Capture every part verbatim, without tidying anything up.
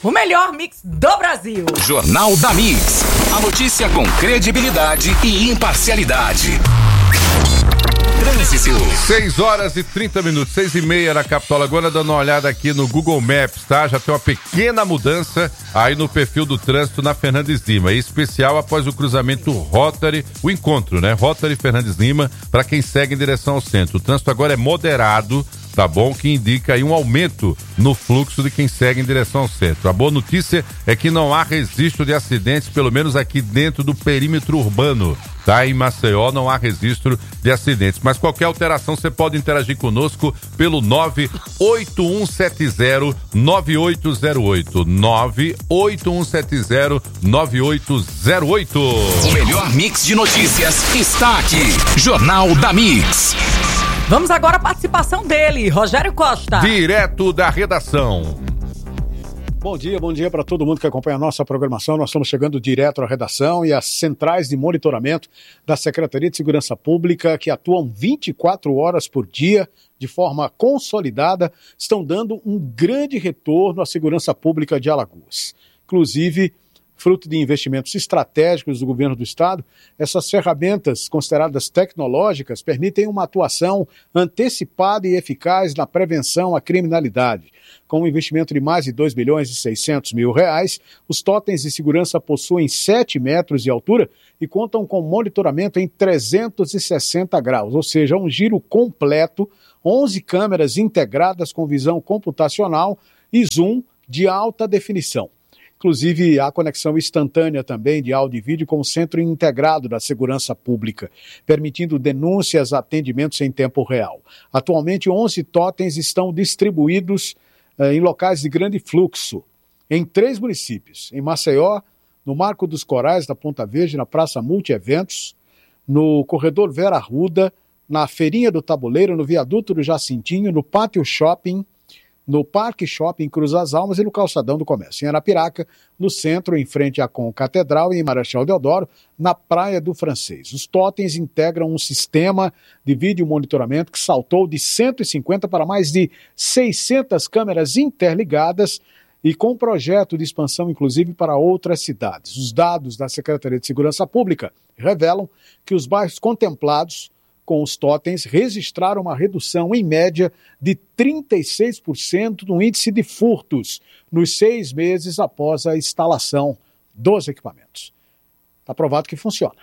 o melhor mix do Brasil. Jornal da Mix. A notícia com credibilidade e imparcialidade. Trânsito. seis horas e trinta minutos, seis e meia na capital. Agora dando uma olhada aqui no Google Maps, tá? Já tem uma pequena mudança aí no perfil do trânsito na Fernandes Lima, em especial após o cruzamento Rotary, o encontro, né? Rotary Fernandes Lima, para quem segue em direção ao centro. O trânsito agora é moderado, tá bom? Que indica aí um aumento no fluxo de quem segue em direção ao centro. A boa notícia é que não há registro de acidentes, pelo menos aqui dentro do perímetro urbano, tá? Em Maceió não há registro de acidentes. Mas qualquer alteração você pode interagir conosco pelo nove oito um sete zero nove oito zero oito. nove oito um sete zero nove oito zero oito. O melhor mix de notícias está aqui. Jornal da Mix. Vamos agora à participação dele, Rogério Costa. Direto da redação. Bom dia, bom dia para todo mundo que acompanha a nossa programação. Nós estamos chegando direto à redação e às centrais de monitoramento da Secretaria de Segurança Pública, que atuam vinte e quatro horas por dia, de forma consolidada, estão dando um grande retorno à segurança pública de Alagoas. Inclusive, fruto de investimentos estratégicos do governo do estado, essas ferramentas consideradas tecnológicas permitem uma atuação antecipada e eficaz na prevenção à criminalidade. Com um investimento de mais de dois milhões e seiscentos mil reais, os totens de segurança possuem sete metros de altura e contam com monitoramento em trezentos e sessenta graus, ou seja, um giro completo, onze câmeras integradas com visão computacional e zoom de alta definição. Inclusive, há conexão instantânea também de áudio e vídeo com o Centro Integrado da Segurança Pública, permitindo denúncias e atendimentos em tempo real. Atualmente, onze totens estão distribuídos eh, em locais de grande fluxo, em três municípios, em Maceió, no Marco dos Corais, da Ponta Verde, na Praça Multieventos, no Corredor Vera Arruda, na Feirinha do Tabuleiro, no Viaduto do Jacintinho, no Pátio Shopping, no Parque Shopping Cruz das Almas e no Calçadão do Comércio. Em Arapiraca, no centro, em frente à Concatedral, e em Marechal Deodoro, na Praia do Francês. Os totens integram um sistema de vídeo monitoramento que saltou de cento e cinquenta para mais de seiscentas câmeras interligadas e com projeto de expansão, inclusive, para outras cidades. Os dados da Secretaria de Segurança Pública revelam que os bairros contemplados com os totens registraram uma redução, em média, de trinta e seis por cento no índice de furtos nos seis meses após a instalação dos equipamentos. Está provado que funciona.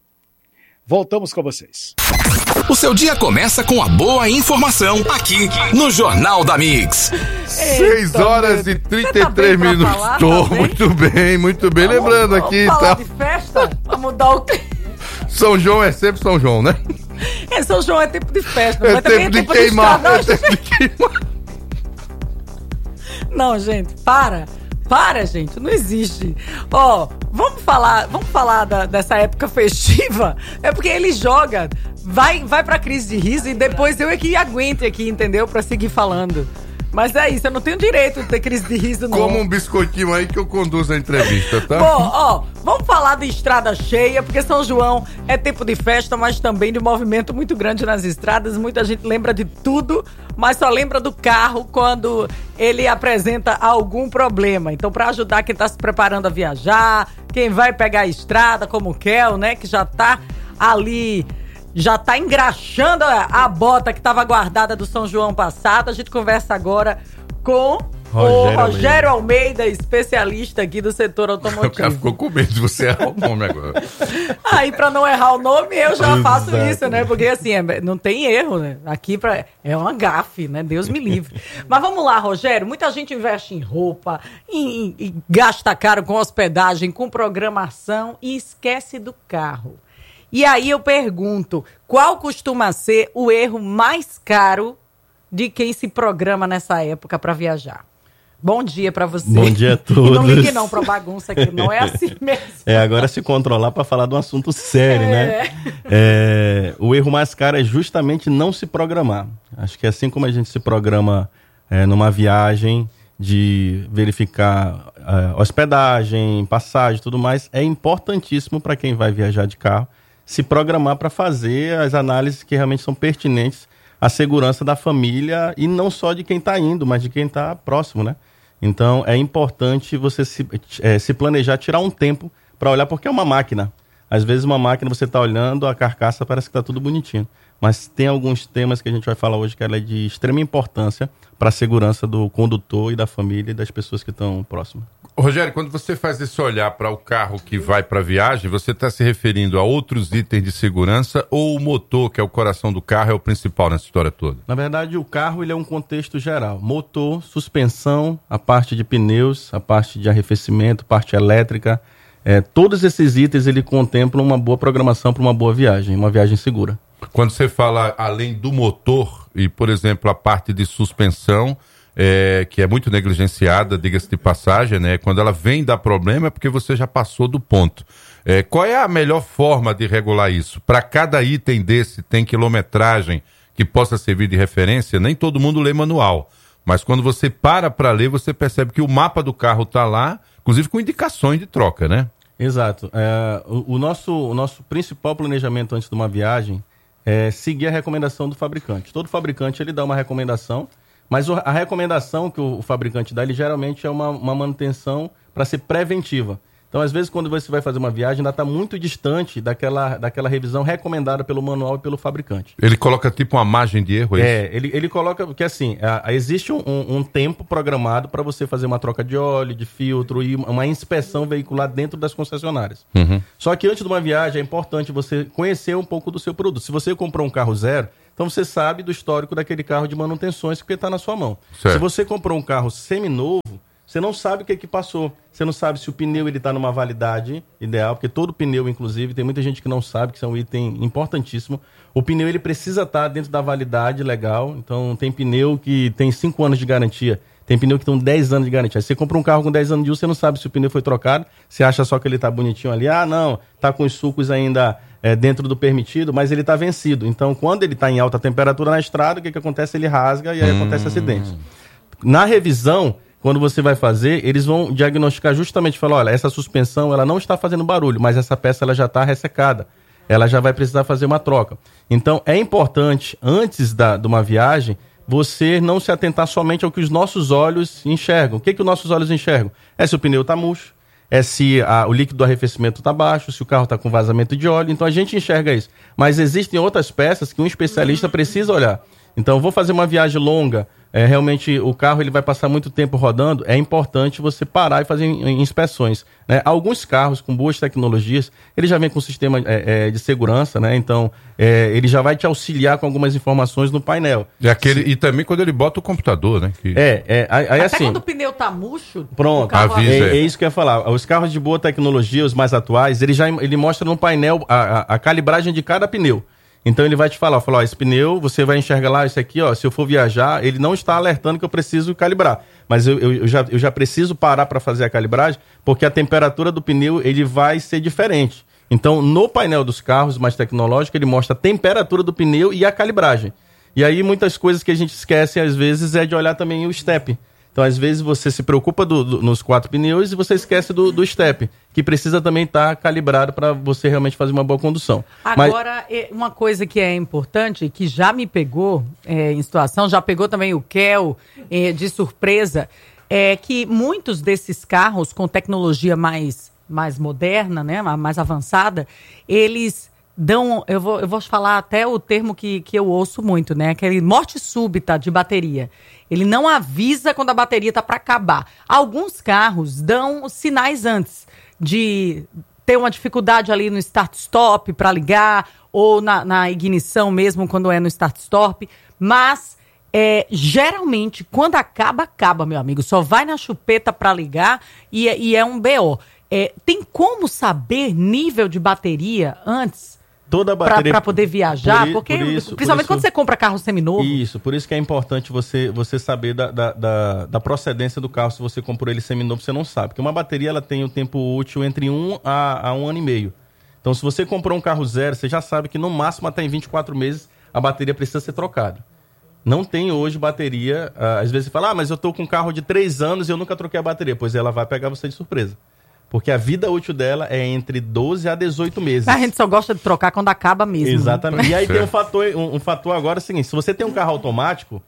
Voltamos com vocês. O seu dia começa com a boa informação aqui no Jornal da Mix. seis horas e trinta e três tá minutos. falar, Tô tá muito bem, muito bem. Vamos, Lembrando vamos aqui, falar tá? de festa? Pra mudar o clima. São João é sempre São João, né? É, São João é tempo de festa, É mas também tempo é de tempo queimar. de É estrada. tempo de queimar. Não, gente, para. Para, gente, não existe. Ó, oh, vamos falar, vamos falar da, dessa época festiva. É porque ele joga, vai, vai pra crise de riso e depois eu é que aguente aqui, entendeu? Pra seguir falando. Mas é isso, eu não tenho direito de ter crise de riso, não. Como um biscoitinho aí que eu conduzo a entrevista, tá? Bom, ó, vamos falar de estrada cheia, porque São João é tempo de festa, mas também de movimento muito grande nas estradas. Muita gente lembra de tudo, mas só lembra do carro quando ele apresenta algum problema. Então, para ajudar quem tá se preparando a viajar, quem vai pegar a estrada, como o Kel, né, que já tá ali... Já tá engraxando a, a bota que estava guardada do São João passado. A gente conversa agora com Rogério o Rogério Almeida. Almeida, especialista aqui do setor automotivo. O cara ficou com medo de você errar o nome agora. Aí, pra não errar o nome, eu já Exato. faço isso, né? Porque assim, é, não tem erro, né? Aqui pra, é uma gafe, né? Deus me livre. Mas vamos lá, Rogério. Muita gente investe em roupa, em, em, em gasta caro com hospedagem, com programação e esquece do carro. E aí eu pergunto, qual costuma ser o erro mais caro de quem se programa nessa época para viajar? Bom dia para você. Bom dia a todos. E não ligue não pra bagunça aqui, não é assim mesmo. É, agora se controlar para falar de um assunto sério, É. né? É, o erro mais caro é justamente não se programar. Acho que assim como a gente se programa é, numa viagem, de verificar é, hospedagem, passagem e tudo mais, é importantíssimo para quem vai viajar de carro se programar para fazer as análises que realmente são pertinentes à segurança da família e não só de quem está indo, mas de quem está próximo, né? Então, é importante você se, é, se planejar, tirar um tempo para olhar, porque é uma máquina. Às vezes, uma máquina, você está olhando, a carcaça parece que está tudo bonitinho. Mas tem alguns temas que a gente vai falar hoje que ela é de extrema importância para a segurança do condutor e da família e das pessoas que estão próximas. Rogério, quando você faz esse olhar para o carro que vai para a viagem, você está se referindo a outros itens de segurança ou o motor, que é o coração do carro, é o principal nessa história toda? Na verdade, o carro ele é um contexto geral. Motor, suspensão, a parte de pneus, a parte de arrefecimento, parte elétrica. É, todos esses itens ele contemplam uma boa programação para uma boa viagem, uma viagem segura. Quando você fala além do motor e, por exemplo, a parte de suspensão, é, que é muito negligenciada, diga-se de passagem, né? Quando ela vem dar problema é porque você já passou do ponto. É, qual é a melhor forma de regular isso? Para cada item desse tem quilometragem que possa servir de referência? Nem todo mundo lê manual, mas quando você para para ler, você percebe que o mapa do carro está lá, inclusive com indicações de troca, né? Exato. É, o, o, nosso, o nosso principal planejamento antes de uma viagem é seguir a recomendação do fabricante. Todo fabricante ele dá uma recomendação, mas a recomendação que o, o fabricante dá, ele geralmente é uma, uma manutenção para ser preventiva. Então, às vezes, quando você vai fazer uma viagem, ainda está muito distante daquela, daquela revisão recomendada pelo manual e pelo fabricante. Ele coloca tipo uma margem de erro, é isso? É, ele, ele coloca, porque assim, a, a, existe um, um tempo programado para você fazer uma troca de óleo, de filtro e uma inspeção veicular dentro das concessionárias. Uhum. Só que antes de uma viagem é importante você conhecer um pouco do seu produto. Se você comprou um carro zero, então você sabe do histórico daquele carro de manutenções porque está na sua mão. Certo. Se você comprou um carro seminovo, você não sabe o que, que passou. Você não sabe se o pneu está numa validade ideal, porque todo pneu, inclusive, tem muita gente que não sabe, que isso é um item importantíssimo. O pneu ele precisa estar dentro da validade legal. Então, tem pneu que tem cinco anos de garantia. Tem pneu que tem dez anos de garantia. Você compra um carro com dez anos de uso, você não sabe se o pneu foi trocado. Você acha só que ele está bonitinho ali. Ah, não, está com os sulcos ainda é, dentro do permitido, mas ele está vencido. Então, quando ele está em alta temperatura na estrada, o que, que acontece? Ele rasga e aí hum. acontece acidentes. Na revisão, quando você vai fazer, eles vão diagnosticar justamente, falar, olha, essa suspensão ela não está fazendo barulho, mas essa peça ela já está ressecada. Ela já vai precisar fazer uma troca. Então, é importante, antes da, de uma viagem, você não se atentar somente ao que os nossos olhos enxergam. O que, que os nossos olhos enxergam? É se o pneu está murcho, é se a, o líquido do arrefecimento está baixo, se o carro está com vazamento de óleo. Então, a gente enxerga isso. Mas existem outras peças que um especialista precisa olhar. Então, vou fazer uma viagem longa, é, realmente o carro ele vai passar muito tempo rodando, é importante você parar e fazer inspeções, né? Alguns carros com boas tecnologias, ele já vem com sistema é, é, de segurança, né? Então, é, ele já vai te auxiliar com algumas informações no painel. E, aquele, e também quando ele bota o computador, né? Que... É, é, aí, Até assim... quando o pneu tá murcho... Pronto, avisa, é, é isso que eu ia falar. Os carros de boa tecnologia, os mais atuais, ele já ele mostra no painel a, a, a calibragem de cada pneu. Então ele vai te falar, falar, ó, esse pneu, você vai enxergar lá, esse aqui, ó, se eu for viajar, ele não está alertando que eu preciso calibrar. Mas eu, eu, eu, já, eu já preciso parar para fazer a calibragem, porque a temperatura do pneu, ele vai ser diferente. Então, no painel dos carros mais tecnológicos, ele mostra a temperatura do pneu e a calibragem. E aí, muitas coisas que a gente esquece, às vezes, é de olhar também o step. Então, às vezes, você se preocupa do, do, nos quatro pneus e você esquece do, do step, que precisa também estar calibrado para você realmente fazer uma boa condução. Agora, Mas... uma coisa que é importante, que já me pegou é, em situação, já pegou também o Kel é, de surpresa, é que muitos desses carros com tecnologia mais, mais moderna, né, mais avançada, eles... dão, eu vou, eu vou falar até o termo que, que eu ouço muito, né? Aquele morte súbita de bateria. Ele não avisa quando a bateria está para acabar. Alguns carros dão sinais antes de ter uma dificuldade ali no start-stop para ligar, ou na, na ignição mesmo, quando é no start-stop. Mas, é, geralmente, quando acaba, acaba, meu amigo. Só vai na chupeta para ligar e, e é um B O. É, tem como saber nível de bateria antes? Toda a bateria... Para poder viajar, por, porque por isso, principalmente por isso, quando você compra carro seminovo. Isso, por isso que é importante você, você saber da, da, da, da procedência do carro. Se você comprou ele seminovo, você não sabe. Porque uma bateria ela tem o tempo útil entre um a, a um ano e meio. Então, se você comprou um carro zero, você já sabe que no máximo até em vinte e quatro meses a bateria precisa ser trocada. Não tem hoje bateria... Uh, às vezes você fala, ah, mas eu estou com um carro de três anos e eu nunca troquei a bateria. Pois ela vai pegar você de surpresa. Porque a vida útil dela é entre doze a dezoito meses. A gente só gosta de trocar quando acaba mesmo. Exatamente. E aí tem um fator, um, um fator agora, é o seguinte, se você tem um carro automático,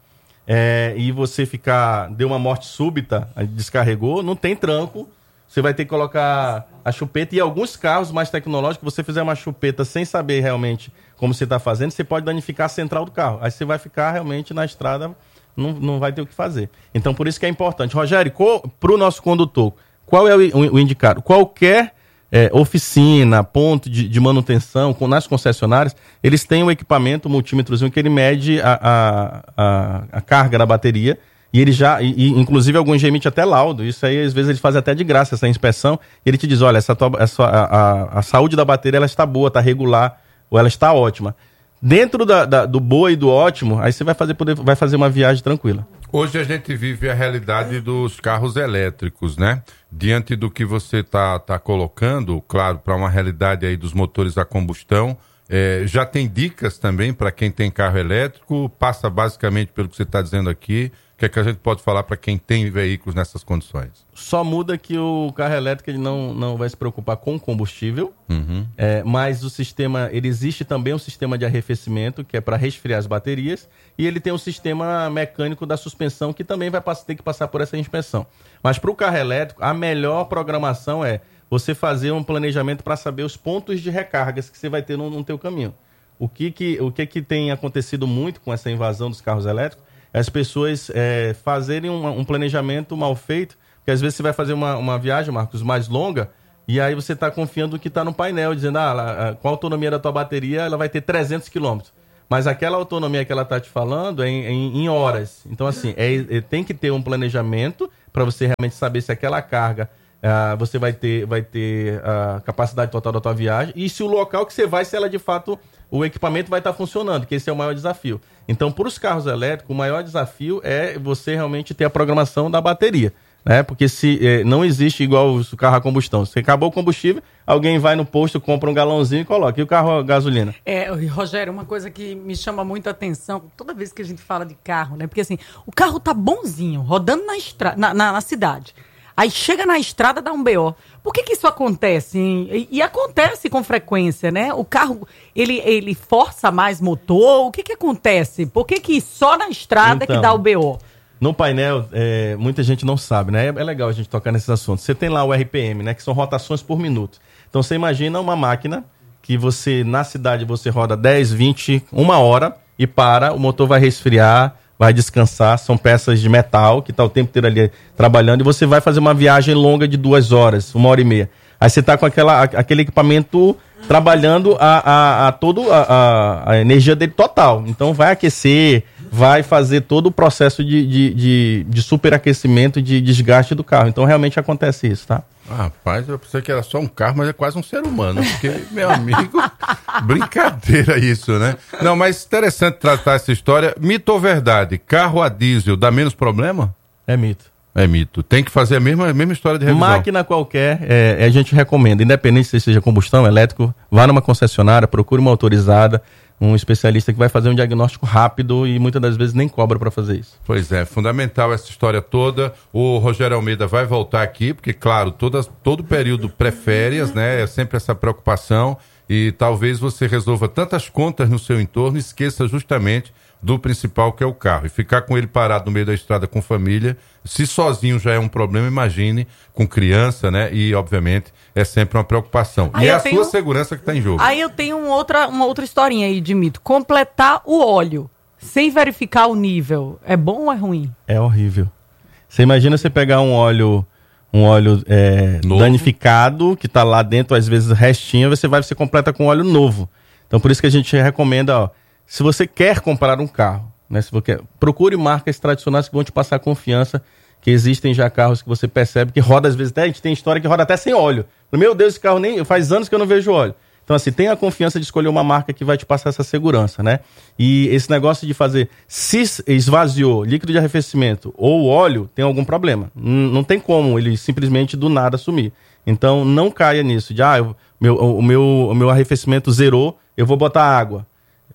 é, e você ficar, deu uma morte súbita, descarregou, não tem tranco, você vai ter que colocar a chupeta. E alguns carros mais tecnológicos, você fizer uma chupeta sem saber realmente como você está fazendo, você pode danificar a central do carro. Aí você vai ficar realmente na estrada, não, não vai ter o que fazer. Então, por isso que é importante. Rogério, para o nosso condutor, qual é o, o, o indicado? Qualquer é, oficina, ponto de, de manutenção, com, nas concessionárias, eles têm um equipamento, um multímetrozinho, que ele mede a, a, a, a carga da bateria. E ele já, e, e, inclusive alguns emite até laudo. Isso aí, às vezes, ele faz até de graça essa inspeção. E ele te diz, olha, essa tua, essa, a, a, a saúde da bateria ela está boa, está regular, ou ela está ótima. Dentro da, da, do boa e do ótimo, aí você vai fazer, poder, vai fazer uma viagem tranquila. Hoje a gente vive a realidade dos carros elétricos, né? Diante do que você está tá colocando, claro, para uma realidade aí dos motores a combustão, é, já tem dicas também para quem tem carro elétrico? Passa basicamente pelo que você está dizendo aqui. O que é que a gente pode falar para quem tem veículos nessas condições? Só muda que o carro elétrico ele não, não vai se preocupar com combustível, uhum. é, mas o sistema, ele existe também um sistema de arrefecimento, que é para resfriar as baterias, e ele tem um sistema mecânico da suspensão, que também vai ter que passar por essa inspeção. Mas para o carro elétrico, a melhor programação é você fazer um planejamento para saber os pontos de recargas que você vai ter no, no teu caminho. O que que, o que que tem acontecido muito com essa invasão dos carros elétricos? As pessoas é, fazerem um, um planejamento mal feito, porque às vezes você vai fazer uma, uma viagem, Marcos, mais longa, e aí você está confiando no que está no painel, dizendo, ah, ela, com a autonomia da tua bateria, ela vai ter trezentos quilômetros. Mas aquela autonomia que ela está te falando é em, em, em horas. Então, assim, é, é, tem que ter um planejamento para você realmente saber se aquela carga uh, você vai ter, vai ter a capacidade total da tua viagem, e se o local que você vai, se ela de fato, o equipamento vai estar funcionando, que esse é o maior desafio. Então, para os carros elétricos, o maior desafio é você realmente ter a programação da bateria, né? Porque se eh, não existe igual o carro a combustão. Se acabou o combustível, alguém vai no posto, compra um galãozinho e coloca. E o carro a gasolina? É, Rogério, uma coisa que me chama muito a atenção, toda vez que a gente fala de carro, né? Porque assim, o carro tá bonzinho, rodando na, estra... na, na, na cidade. Aí chega na estrada, dá um B O. Por que que isso acontece? E, e acontece com frequência, né? O carro, ele, ele força mais motor? O que que acontece? Por que que só na estrada então, que dá o B O? No painel, é, muita gente não sabe, né? É, é legal a gente tocar nesses assuntos. Você tem lá o R P M, né? Que são rotações por minuto. Então, você imagina uma máquina que você, na cidade, você roda dez, vinte, uma hora e para, o motor vai resfriar, vai descansar, são peças de metal que está o tempo inteiro ali trabalhando, e você vai fazer uma viagem longa de duas horas, uma hora e meia. Aí você está com aquela, aquele equipamento trabalhando a, a, a toda a, a energia dele total. Então vai aquecer, vai fazer todo o processo de, de, de, de superaquecimento e de desgaste do carro. Então realmente acontece isso, tá? Ah, rapaz, eu pensei que era só um carro, mas é quase um ser humano. Porque, meu amigo, brincadeira isso, né? Não, mas interessante tratar essa história. Mito ou verdade? Carro a diesel dá menos problema? É mito. É mito. Tem que fazer a mesma, a mesma história de revisão. Máquina qualquer, é, a gente recomenda, independente se seja combustão, elétrico, vá numa concessionária, procure uma autorizada, um especialista que vai fazer um diagnóstico rápido e muitas das vezes nem cobra para fazer isso. Pois é, fundamental essa história toda. O Rogério Almeida vai voltar aqui, porque, claro, todas, todo período pré-férias, né, é sempre essa preocupação, e talvez você resolva tantas contas no seu entorno e esqueça justamente do principal, que é o carro. E ficar com ele parado no meio da estrada com família, se sozinho já é um problema, imagine com criança, né? E, obviamente, é sempre uma preocupação. Aí e é a tenho... sua segurança que está em jogo. Aí eu tenho um outra, uma outra historinha aí de mito. Completar o óleo sem verificar o nível, é bom ou é ruim? É horrível. Você imagina você pegar um óleo... um óleo é, danificado, que está lá dentro, às vezes restinho, você vai, você completa com óleo novo. Então, por isso que a gente recomenda, ó, se você quer comprar um carro, né, se você quer, procure marcas tradicionais que vão te passar confiança, que existem já carros que você percebe que roda, às vezes, até, a gente tem história que roda até sem óleo. Meu Deus, esse carro nem faz anos que eu não vejo óleo. Então, assim, tenha a confiança de escolher uma marca que vai te passar essa segurança, né? E esse negócio de fazer, se esvaziou líquido de arrefecimento ou óleo, tem algum problema. N- não tem como ele simplesmente do nada sumir. Então, não caia nisso, de, ah, eu, meu, o, meu, o meu arrefecimento zerou, eu vou botar água.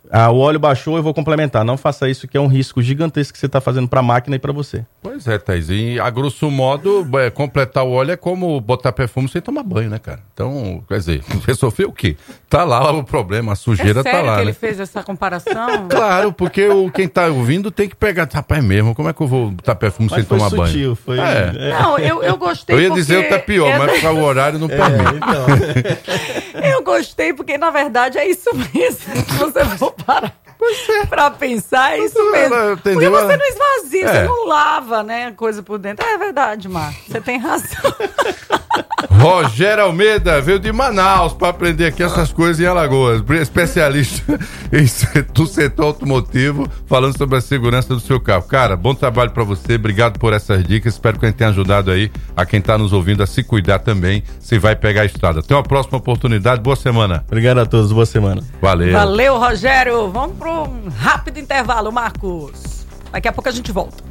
Ah, o óleo baixou, eu vou complementar. Não faça isso, que é um risco gigantesco que você está fazendo para a máquina e para você. Pois é, Thaís. E a grosso modo, é, completar o óleo é como botar perfume sem tomar banho, né, cara? Então, quer dizer, você sofreu o quê? Tá lá o problema, a sujeira é sério tá lá. que né? ele fez essa comparação? Claro, porque o, quem tá ouvindo tem que pegar. Rapaz, mesmo, como é que eu vou botar perfume Mas sem foi tomar sutil, banho? Foi, É. é. Não, eu, eu gostei Eu ia porque... dizer o tapiol, é... mas o horário não permite. É, então. Eu gostei porque, na verdade, é isso mesmo. Se você for parar pra pensar, é isso mesmo. Ela Porque entendeu? você não esvazia, É. você não lava, né, coisa por dentro. É verdade, Marcos, você tem razão. Rogério Almeida veio de Manaus para aprender aqui essas coisas em Alagoas. Especialista em setor, do setor automotivo, falando sobre a segurança do seu carro. Cara, bom trabalho para você, obrigado por essas dicas. Espero que a gente tenha ajudado aí a quem tá nos ouvindo a se cuidar também, se vai pegar a estrada. Até uma próxima oportunidade, boa semana. Obrigado a todos, boa semana. Valeu. Valeu, Rogério. Vamos para um rápido intervalo, Marcos. Daqui a pouco a gente volta.